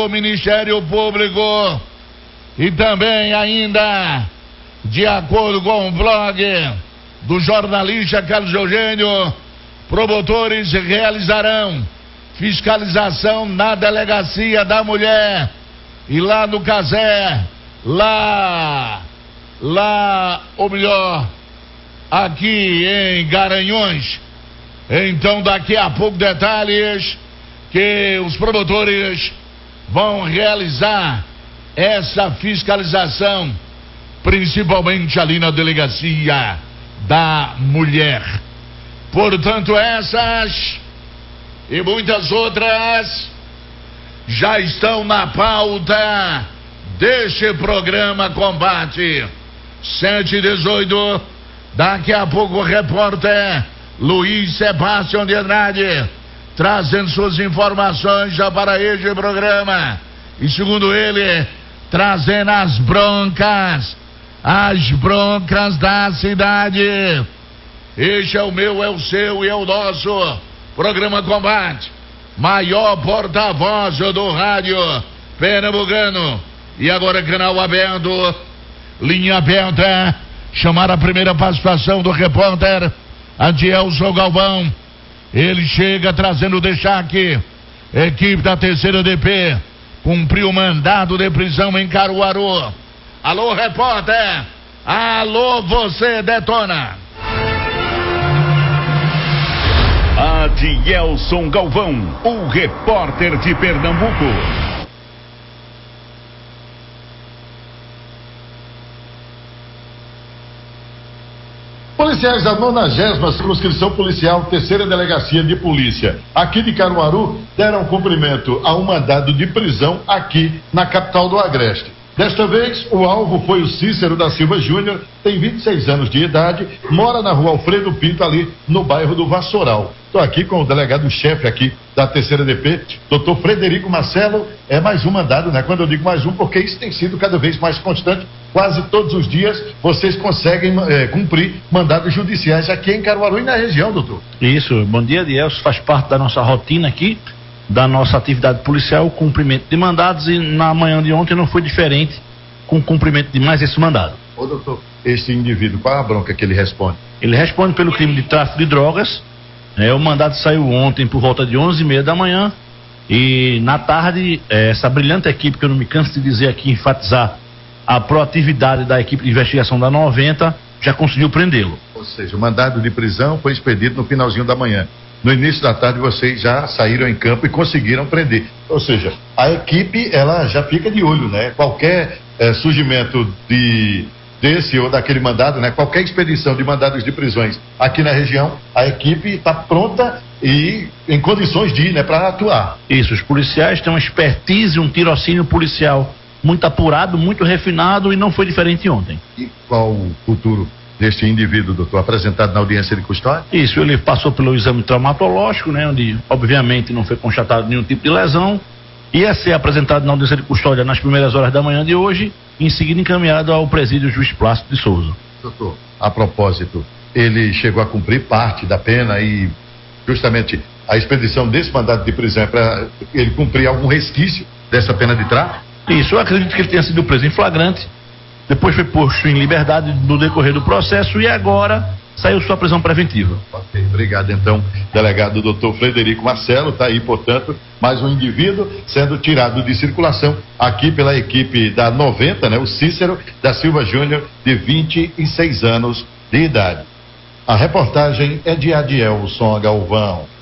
o Ministério Público e também ainda, de acordo com o blog do jornalista Carlos Eugênio, promotores realizarão fiscalização na Delegacia da Mulher e lá no Cazé, ou melhor, aqui em Garanhuns. Então, daqui a pouco, detalhes que os promotores vão realizar essa fiscalização, principalmente ali na Delegacia da Mulher. Portanto, essas e muitas outras já estão na pauta deste programa Combate 718. Daqui a pouco o repórter Luiz Sebastião de Andrade trazendo suas informações já para este programa. E segundo ele, trazendo as broncas da cidade. Este é o meu, é o seu e é o nosso programa Combate, maior porta-voz do rádio pernambucano. E agora canal aberto, linha aberta, chamar a primeira participação do repórter Adielson Galvão. Ele chega trazendo o destaque. Equipe da terceira DP cumpriu mandado de prisão em Caruaru. Alô, repórter. Alô, você detona. Adielson Galvão, o repórter de Pernambuco. Policiais da 90ª Circunscrição Policial, Terceira Delegacia de Polícia, aqui de Caruaru, deram cumprimento a um mandado de prisão aqui na capital do Agreste. Desta vez, o alvo foi o Cícero da Silva Júnior, tem 26 anos de idade, mora na rua Alfredo Pinto, ali no bairro do Vassoural. Estou aqui com o delegado-chefe aqui da terceira DP, doutor Frederico Marcelo. É mais um mandado, né? Quando eu digo mais um, porque isso tem sido cada vez mais constante. Quase todos os dias vocês conseguem cumprir mandados judiciais aqui em Caruaru e na região, doutor. Isso, bom dia, Adielson. Faz parte da nossa rotina aqui, da nossa atividade policial, o cumprimento de mandados, e na manhã de ontem não foi diferente com o cumprimento de mais esse mandado. Ô, doutor, esse indivíduo, qual é a bronca que ele responde? Ele responde pelo crime de tráfico de drogas. O mandado saiu ontem por volta de 11h30 da manhã e na tarde essa brilhante equipe, que eu não me canso de dizer aqui, enfatizar a proatividade da equipe de investigação da 90, já conseguiu prendê-lo. Ou seja, o mandado de prisão foi expedido no finalzinho da manhã. No início da tarde vocês já saíram em campo e conseguiram prender. Ou seja, a equipe ela já fica de olho, né? Qualquer surgimento desse ou daquele mandado, né? Qualquer expedição de mandados de prisões aqui na região, a equipe está pronta e em condições de ir, né, para atuar. Isso, os policiais têm uma expertise, um tirocínio policial muito apurado, muito refinado, e não foi diferente ontem. E qual o futuro deste indivíduo, doutor, apresentado na audiência de custódia? Isso, ele passou pelo exame traumatológico, né, onde obviamente não foi constatado nenhum tipo de lesão. Ia ser apresentado na audiência de custódia nas primeiras horas da manhã de hoje, em seguida encaminhado ao presídio Juiz Plácido de Souza. Doutor, a propósito, ele chegou a cumprir parte da pena e justamente a expedição desse mandado de prisão é para ele cumprir algum resquício dessa pena de tráfico? Isso, eu acredito que ele tenha sido preso em flagrante, depois foi posto em liberdade no decorrer do processo e agora saiu sua prisão preventiva. Ok, obrigado então, delegado doutor Frederico Marcelo. Está aí, portanto, mais um indivíduo sendo tirado de circulação aqui pela equipe da 90, né? O Cícero da Silva Júnior, de 26 anos de idade. A reportagem é de Adielson Galvão.